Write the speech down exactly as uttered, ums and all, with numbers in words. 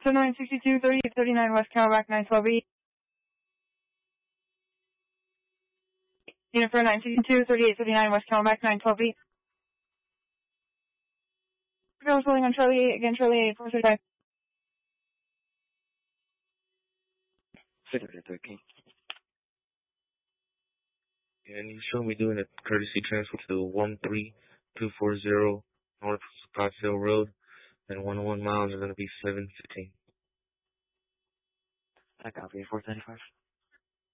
So nine sixty-two, thirty-eight thirty-nine West Camelback, nine twelve eight. Unit for nine sixty-two, thirty-eight thirty-nine West Camelback, nine twelve eight. Girls rolling on Charlie eight, again Charlie eight, four thirty-five. thirteen. And you showed me doing a courtesy transfer to one three two four zero North Scottsdale Road, and one oh one miles are going to be seven fifteen. I copy, four thirty-five.